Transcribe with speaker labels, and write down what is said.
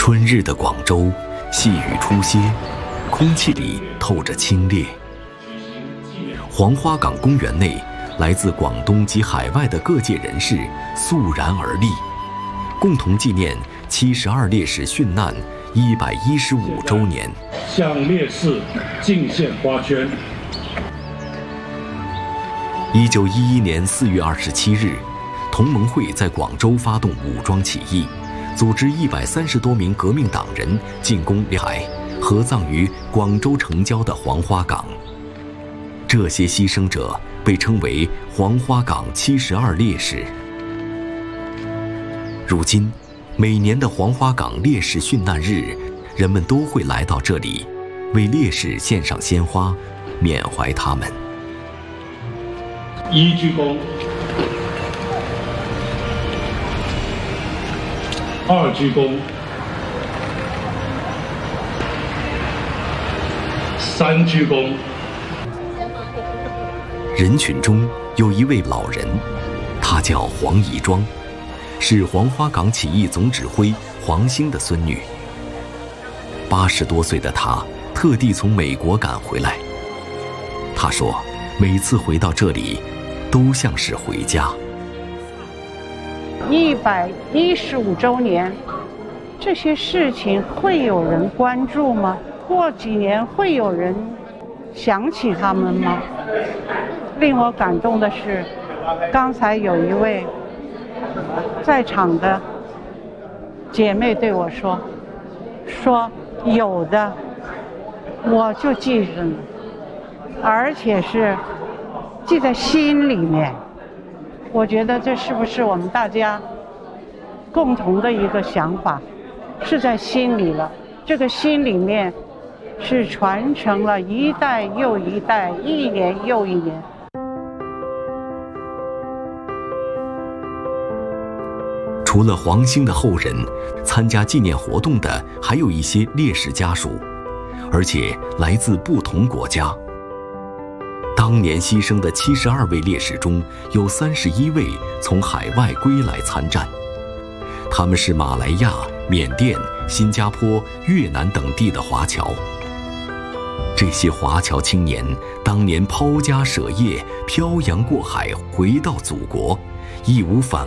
Speaker 1: 春日的广州，细雨初歇，空气里透着清冽。黄花岗公园内，来自广东及海外的各界人士肃然而立，共同纪念72烈士殉难115周年，
Speaker 2: 向烈士敬献花圈。
Speaker 1: 1911年4月27日，同盟会在广州发动武装起义，组织130多名革命党人进攻海，合葬于广州城郊的黄花岗。这些牺牲者被称为黄花岗72烈士。如今，每年的黄花岗烈士殉难日，人们都会来到这里，为烈士献上鲜花，缅怀他们。
Speaker 2: 1鞠躬，2鞠躬，3鞠躬。
Speaker 1: 人群中有一位老人，他叫黄宜庄，是黄花岗起义总指挥黄兴的孙女。80多岁的她特地从美国赶回来。她说，每次回到这里，都像是回家。
Speaker 3: 115周年，这些事情会有人关注吗？过几年会有人想起他们吗？令我感动的是，刚才有一位在场的姐妹对我说有的我就记着呢，而且是记在心里面。我觉得这是不是我们大家共同的一个想法，是在心里了，这个心里面是传承了一代又一代，一年又一年。
Speaker 1: 除了黄兴的后人，参加纪念活动的还有一些烈士家属，而且来自不同国家。当年牺牲的72位烈士中，有31位从海外归来参战，他们是马来亚、缅甸、新加坡、越南等地的华侨。这些华侨青年当年抛家舍业，漂洋过海回到祖国，义无反